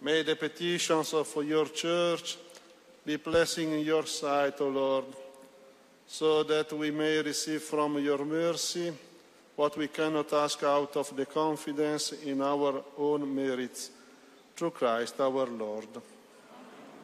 May the petitions of your church be blessing in your sight, O Lord, so that we may receive from your mercy what we cannot ask out of the confidence in our own merits, through Christ our Lord.